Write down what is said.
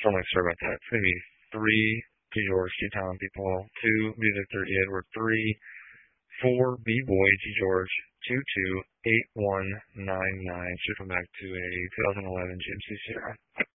So I'm like, sorry about that. It's going to be 3 G George, G Talent people, 2 B Victor, E Edward, 3, 4 B Boy, G George, 228199. Should come back to a 2011 GMC Sierra.